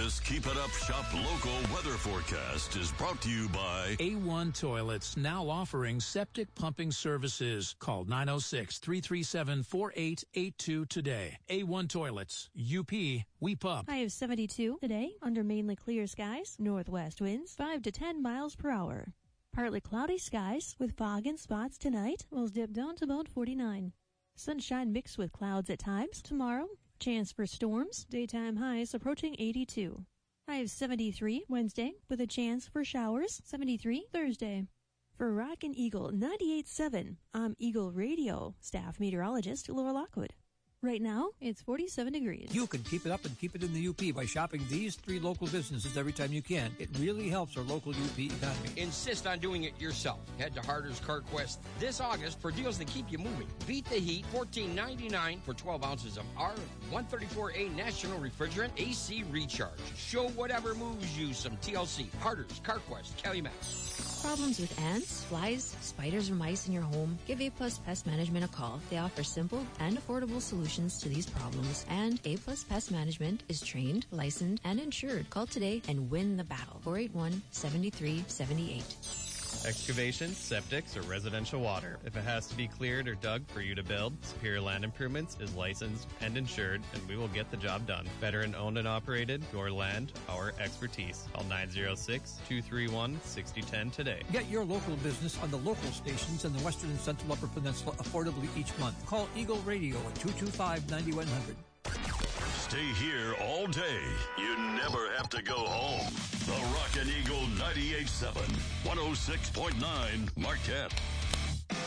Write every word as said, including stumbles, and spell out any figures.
This Keep It Up Shop local weather forecast is brought to you by A one Toilets, now offering septic pumping services. Call nine oh six, three three seven, four eight eight two today. A one Toilets, U P, we pump. High of seventy-two today, under mainly clear skies, northwest winds five to ten miles per hour. Partly cloudy skies with fog in spots tonight, will dip down to about forty-nine. Sunshine mixed with clouds at times tomorrow. Chance for storms, daytime highs approaching eighty-two. High of seventy-three Wednesday, with a chance for showers, seventy-three Thursday. For Rockin' Eagle ninety-eight point seven, I'm Eagle Radio staff meteorologist Laura Lockwood. Right now, it's forty-seven degrees. You can keep it up and keep it in the U P by shopping these three local businesses every time you can. It really helps our local U P economy. Insist on doing it yourself. Head to Harder's CarQuest this August for deals that keep you moving. Beat the heat, fourteen ninety-nine for twelve ounces of R one thirty-four A National Refrigerant A C Recharge. Show whatever moves you some T L C. Harder's CarQuest, Calumet. Problems with ants, flies, spiders, or mice in your home? Give A Plus Pest Management a call. They offer simple and affordable solutions to these problems. And A Plus Pest Management is trained, licensed, and insured. Call today and win the battle. four eight one, seven three seven eight. Excavations, septics, or residential water. If it has to be cleared or dug for you to build, Superior Land Improvements is licensed and insured, and we will get the job done. Veteran owned and operated, your land, our expertise. Call nine oh six, two three one, six oh one oh today. Get your local business on the local stations in the Western and Central Upper Peninsula affordably each month. Call Eagle Radio at two two five, nine one zero zero. Stay here all day. You never have to go home. The Rockin' Eagle ninety-eight point seven, one oh six point nine Marquette.